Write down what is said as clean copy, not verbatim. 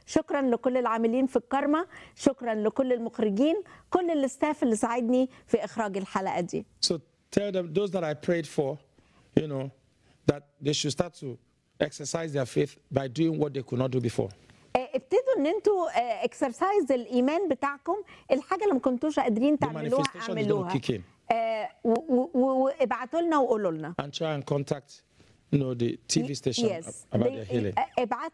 شكرا لكل العاملين في الكارما، شكرا لكل المخرجين، كل الاستاف اللي ساعدني في إخراج الحلقة دي. So tell them, those that I prayed for, that they should start to exercise their faith by doing what they could not do before. ابتدوا ان انتوا اكسرسايز الايمان بتاعكم، الحاجه اللي ما كنتوش قادرين تعملوها manifestation is اعملوها. going to kick in. وابعتوا لنا وقولوا لنا. And try and contact the TV station Yes. about their healing. ابعت